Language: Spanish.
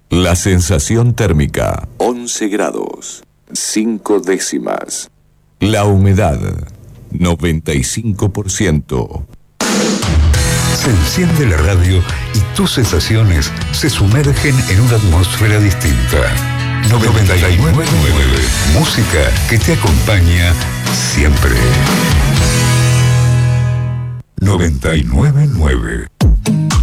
La sensación térmica, 11 grados, 5 décimas. La humedad, 95%. Se enciende la radio y tus sensaciones se sumergen en una atmósfera distinta. 99.9. Música que te acompaña siempre. 99.9.